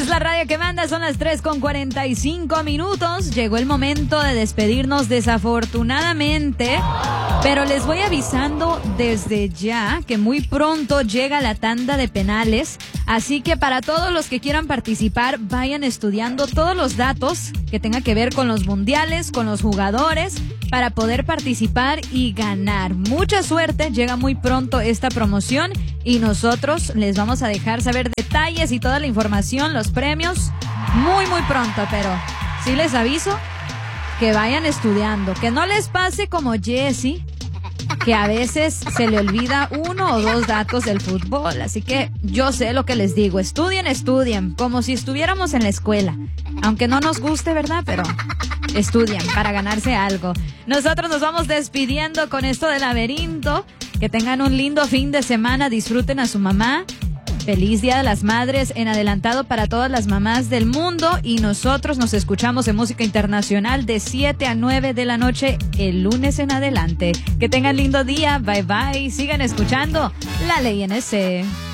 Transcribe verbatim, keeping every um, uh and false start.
la radio que manda, son las tres con cuarenta y cinco minutos. Llegó el momento de despedirnos desafortunadamente, pero les voy avisando desde ya que muy pronto llega la tanda de penales. Así que para todos los que quieran participar, vayan estudiando todos los datos que tengan que ver con los mundiales, con los jugadores, para poder participar y ganar. Mucha suerte, llega muy pronto esta promoción y nosotros les vamos a dejar saber detalles y toda la información, los premios, muy muy pronto, pero sí les aviso que vayan estudiando, que no les pase como Jessie, que a veces se le olvida uno o dos datos del fútbol. Así que yo sé lo que les digo, estudien, estudien, como si estuviéramos en la escuela, aunque no nos guste, ¿verdad? Pero estudian para ganarse algo. Nosotros nos vamos despidiendo con esto del laberinto. Que tengan un lindo fin de semana, disfruten a su mamá. Feliz Día de las Madres en adelantado para todas las mamás del mundo, y nosotros nos escuchamos en Música Internacional de siete a nueve de la noche el lunes en adelante. Que tengan lindo día, bye bye, sigan escuchando La Ley N C.